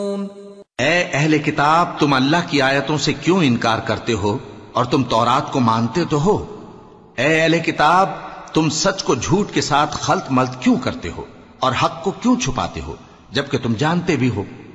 ए अहले किताब, तुम अल्लाह की आयतों से क्यों इनकार करते हो और तुम तौरात को मानते तो हो। ए अहले किताब, तुम सच को झूठ के साथ खल्त मल्त क्यों करते हो और हक को क्यों छुपाते हो, जबकि तुम जानते भी हो